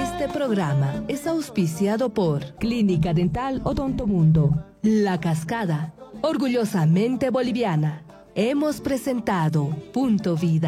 Este programa es auspiciado por Clínica Dental Odontomundo, La Cascada, orgullosamente boliviana. Hemos presentado Punto Vida.